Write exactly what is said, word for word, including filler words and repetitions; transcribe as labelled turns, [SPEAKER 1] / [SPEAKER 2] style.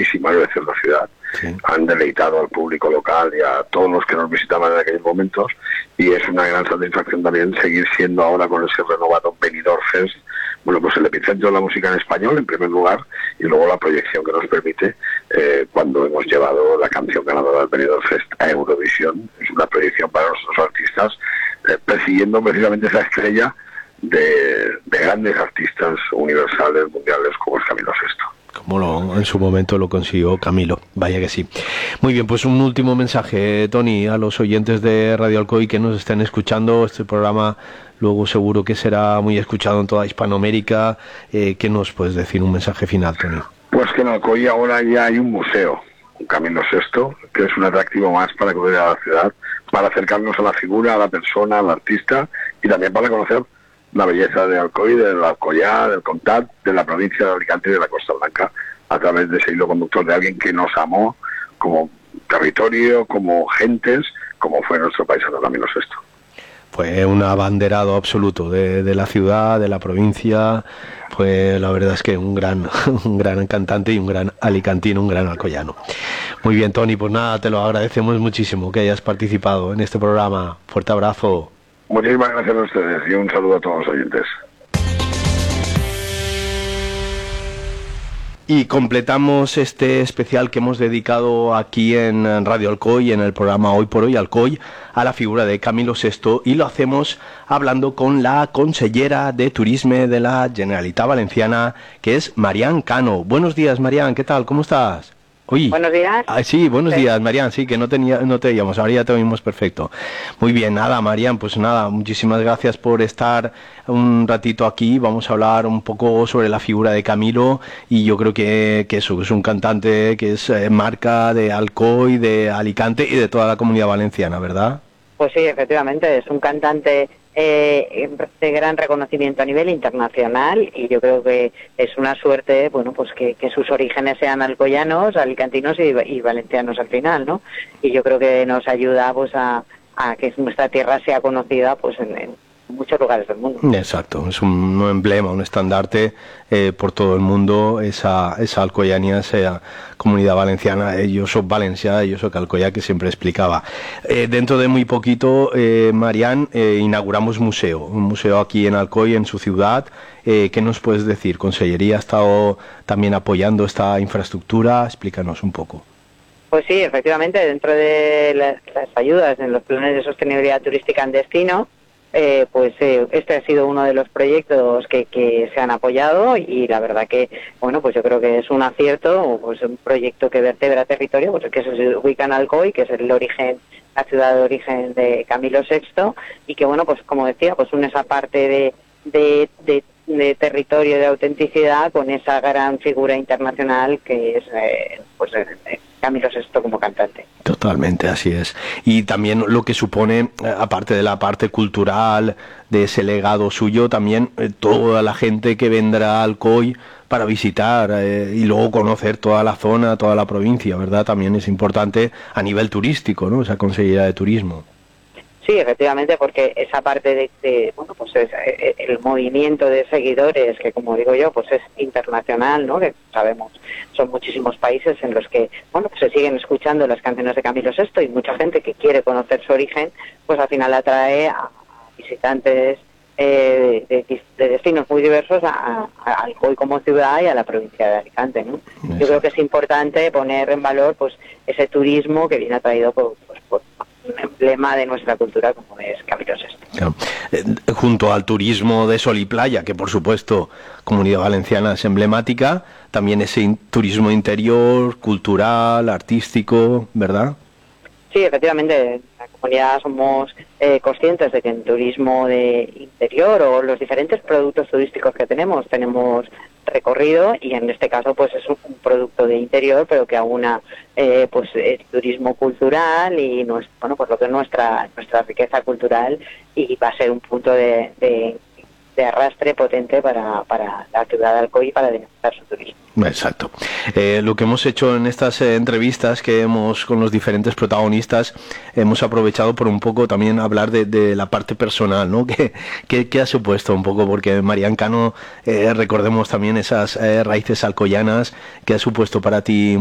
[SPEAKER 1] muchísimas veces la ciudad. Sí. Han deleitado al público local y a todos los que nos visitaban en aquellos momentos, y es una gran satisfacción también seguir siendo ahora con ese renovado Benidorm Fest, bueno, pues el epicentro de la música en español en primer lugar, y luego la proyección que nos permite eh, cuando hemos llevado la canción ganadora del Benidorm Fest a Eurovisión. Es una proyección para nuestros artistas, eh, persiguiendo precisamente esa estrella de, de grandes artistas universales, mundiales, como es Camilo Sesto.
[SPEAKER 2] Como lo, en su momento lo consiguió Camilo, vaya que sí. Muy bien, pues un último mensaje, Toni, a los oyentes de Radio Alcoy que nos estén escuchando. Este programa luego seguro que será muy escuchado en toda Hispanoamérica. Eh, ¿Qué nos puedes decir? Un mensaje final, Toni.
[SPEAKER 1] Pues que en Alcoy ahora ya hay un museo, un Camilo Sesto, que es un atractivo más para conocer a la ciudad, para acercarnos a la figura, a la persona, al artista, y también para conocer la belleza de Alcoy, del Alcoyá, del Comtat, de la provincia de Alicante y de la Costa Blanca, a través de ese hilo conductor de alguien que nos amó como territorio, como gentes, como fue nuestro paisano Camilo Sesto.
[SPEAKER 2] Fue un abanderado absoluto de, de la ciudad, de la provincia. Fue, la verdad es que un gran, un gran cantante y un gran alicantino, un gran alcoyano. Muy bien, Toni, pues nada, te lo agradecemos muchísimo que hayas participado en este programa. Fuerte abrazo.
[SPEAKER 1] Muchísimas gracias a ustedes y un saludo a todos los oyentes.
[SPEAKER 2] Y completamos este especial que hemos dedicado aquí en Radio Alcoy, en el programa Hoy por Hoy Alcoy, a la figura de Camilo Sesto, y lo hacemos hablando con la consellera de Turisme de la Generalitat Valenciana, que es Marian Cano. Buenos días, Marian, ¿qué tal? ¿Cómo estás? Uy.
[SPEAKER 3] Buenos días.
[SPEAKER 2] Ah, sí, buenos sí. días, Marian, sí, que no tenía, no te veíamos, ahora ya te oímos perfecto. Muy bien, nada, Marian, pues nada, muchísimas gracias por estar un ratito aquí. Vamos a hablar un poco sobre la figura de Camilo, y yo creo que, que eso, que es un cantante que es eh, marca de Alcoy, de Alicante y de toda la Comunidad Valenciana, ¿verdad?
[SPEAKER 3] Pues sí, efectivamente, es un cantante eh, de gran reconocimiento a nivel internacional, y yo creo que es una suerte, bueno, pues que, que sus orígenes sean alcoyanos, alicantinos y, y valencianos al final, ¿no? Y yo creo que nos ayuda pues a, a que nuestra tierra sea conocida pues en, en muchos lugares del mundo.
[SPEAKER 2] Exacto, es un emblema, un estandarte eh, por todo el mundo, esa, esa alcoyanía, esa Comunidad Valenciana. Eh, yo soy Valencia, yo soy Alcoyá, que siempre explicaba. Eh, dentro de muy poquito, eh, Marian, eh, inauguramos museo, un museo aquí en Alcoy, en su ciudad. Eh, ¿Qué nos puedes decir? ¿Consellería ha estado también apoyando esta infraestructura? Explícanos un poco.
[SPEAKER 3] Pues sí, efectivamente, dentro de las, las ayudas en los planes de sostenibilidad turística en destino, Eh, pues eh, este ha sido uno de los proyectos que, que se han apoyado, y la verdad que, bueno, pues yo creo que es un acierto, pues un proyecto que vertebra territorio, pues que se ubica en Alcoy, que es el origen, la ciudad de origen de Camilo Sesto, y que, bueno, pues como decía, pues une esa parte de, de, de, de territorio, de autenticidad, con esa gran figura internacional que es eh, pues eh, Camilo Sesto como cantante.
[SPEAKER 2] Totalmente, así es. Y también lo que supone, aparte de la parte cultural, de ese legado suyo, también eh, toda la gente que vendrá a Alcoy para visitar eh, y luego conocer toda la zona, toda la provincia, ¿verdad? También es importante a nivel turístico, ¿no? Esa Consellería de Turismo.
[SPEAKER 3] Sí, efectivamente, porque esa parte de, de bueno, pues es el movimiento de seguidores, que como digo yo, pues es internacional, ¿no? Que sabemos, son muchísimos países en los que, bueno, pues se siguen escuchando las canciones de Camilo Sesto, y mucha gente que quiere conocer su origen, pues al final atrae a visitantes eh, de, de destinos muy diversos a, a Alcoy como ciudad y a la provincia de Alicante, ¿no? Exacto. Yo creo que es importante poner en valor pues ese turismo que viene atraído por, pues, por un emblema de nuestra cultura como es Camilo Sesto.
[SPEAKER 2] Claro. Eh, junto al turismo de sol y playa, que por supuesto Comunidad Valenciana es emblemática, también ese in- turismo interior, cultural, artístico, ¿verdad?
[SPEAKER 3] Sí, efectivamente, en la comunidad somos eh, conscientes de que en turismo de interior o los diferentes productos turísticos que tenemos, tenemos recorrido, y en este caso pues es un, un producto de interior, pero que aúna eh, pues el turismo cultural y nuestro, bueno, pues lo que es nuestra nuestra riqueza cultural, y va a ser un punto de, de, de arrastre potente para, para la ciudad de Alcoy y para dinamizar su turismo.
[SPEAKER 2] Exacto. Eh, lo que hemos hecho en estas eh, entrevistas que hemos con los diferentes protagonistas, hemos aprovechado por un poco también hablar de, de la parte personal, ¿no? ¿Qué, qué, qué ha supuesto un poco? Porque Marian Cano, eh, recordemos también esas eh, raíces alcoyanas, ¿qué ha supuesto para ti